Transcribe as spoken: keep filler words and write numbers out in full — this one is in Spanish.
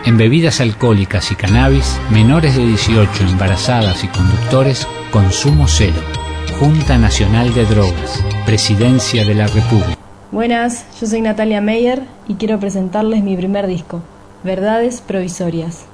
En bebidas alcohólicas y cannabis, menores de dieciocho, embarazadas y conductores, consumo cero. Junta Nacional de Drogas, Presidencia de la República. Buenas, yo soy Natalia Meyer y quiero presentarles mi primer disco, Verdades Provisorias.